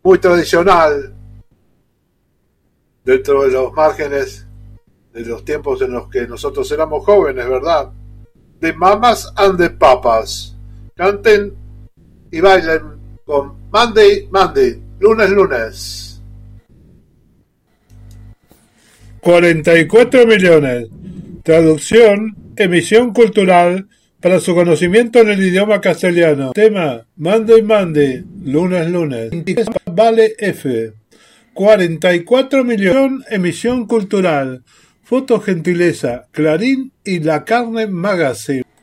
muy tradicional dentro de los márgenes de los tiempos en los que nosotros éramos jóvenes, ¿verdad? The Mamas and the Papas. Canten y bailen con Monday, Monday, lunes, lunes. 44 millones. Traducción, emisión cultural para su conocimiento en el idioma castellano. Tema, Monday, Monday, lunes, lunes. Vale F. 44 millones, emisión cultural. Foto gentileza, Clarín y La Carne Magazine.